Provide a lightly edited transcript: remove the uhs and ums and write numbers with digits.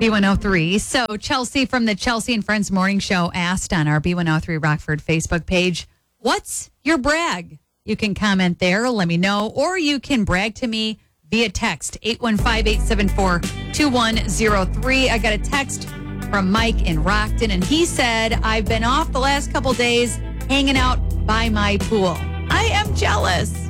B103. So Chelsea from the Chelsea and Friends Morning Show asked on our B103 Rockford Facebook page, what's your brag? You can comment there, let me know, or you can brag to me via text, 815-874-2103. I got a text from Mike in Rockton, and he said, I've been off the last couple days hanging out by my pool. I am jealous.